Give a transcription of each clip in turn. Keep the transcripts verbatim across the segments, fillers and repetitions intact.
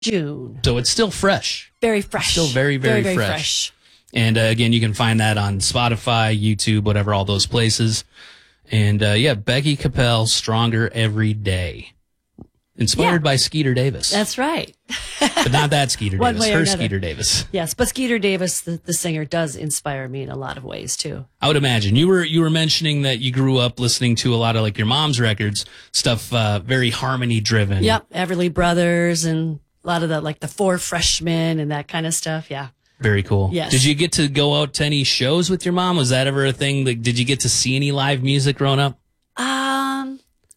June. So it's still fresh. Very fresh. Still very, very, very, very fresh. fresh. And uh, again, you can find that on Spotify, YouTube, whatever, all those places. And uh, yeah, Becky Capel, Stronger Every Day. Inspired Yeah. by Skeeter Davis. That's right. But not that Skeeter One Davis, way or her another. Skeeter Davis. Yes, but Skeeter Davis, the, the singer, does inspire me in a lot of ways too. I would imagine. You were you were mentioning that you grew up listening to a lot of like your mom's records, stuff uh, very harmony driven. Yep, Everly Brothers and a lot of the like the Four Freshmen and that kind of stuff. Yeah. Very cool. Yes. Did you get to go out to any shows with your mom? Was that ever a thing? Like, did you get to see any live music growing up? Um,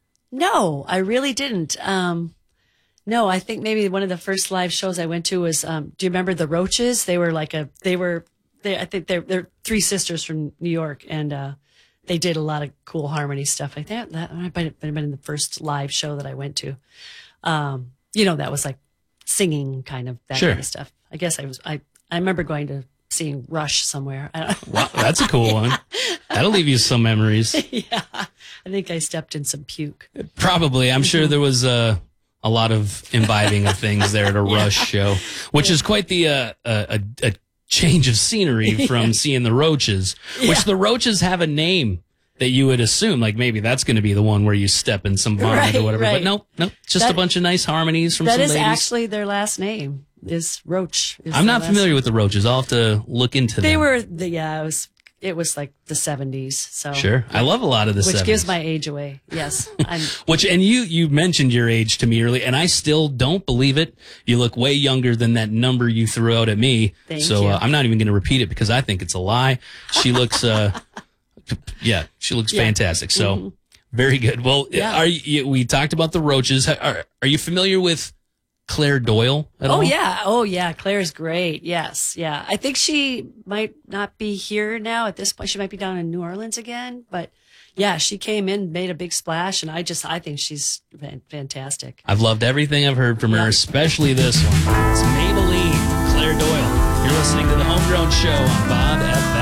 no, I really didn't. Um, no, I think maybe one of the first live shows I went to was, um, do you remember the Roaches? They were like a, they were, they, I think they're, they're three sisters from New York, and, uh, they did a lot of cool harmony stuff. I think that might have been in the first live show that I went to. Um, you know, that was like singing kind of, that Sure. kind of stuff. I guess I was, I, I remember going to seeing Rush somewhere. I don't Wow, that's a cool one. That'll leave you some memories. yeah. I think I stepped in some puke. Probably. I'm sure there was uh, a lot of imbibing of things there at a Rush show, which is quite the uh, a, a change of scenery from seeing the Roaches, which Yeah. the Roaches have a name that you would assume, like maybe that's going to be the one where you step in some vomit Right, or whatever. right. But no, no, just That- a bunch of nice harmonies from That some is ladies. actually their last name. Is Roach? Is I'm their not last familiar name. with the Roaches. I'll have to look into They them. were the yeah. It was it was like the seventies. So Sure. I love a lot of the which seventies. gives my age away. Yes, I'm. Which, and you, you mentioned your age to me earlier, and I still don't believe it. You look way younger than that number you threw out at me. Thank so you. Uh, I'm not even going to repeat it because I think it's a lie. She looks, uh, yeah, she looks Yeah. fantastic. So very good. Well, Yeah. are you, we talked about the Roaches. Are, are you familiar with Claire Doyle at Oh all? yeah, oh yeah. Claire's great. Yes, yeah. I think she might not be here now at this point. She might be down in New Orleans again. But yeah, she came in, made a big splash, and I just I think she's fan- fantastic. I've loved everything I've heard from her, Yeah. especially this one. It's Maybelline, Claire Doyle. You're listening to the Homegrown Show on Bob F M.